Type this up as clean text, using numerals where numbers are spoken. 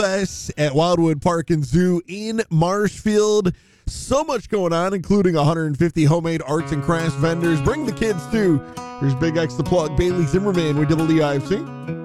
Fest at Wildwood Park and Zoo in Marshfield. So much going on, including 150 homemade arts and crafts vendors. Bring the kids too. Here's Big X the Plug, Bailey Zimmerman with WIFC.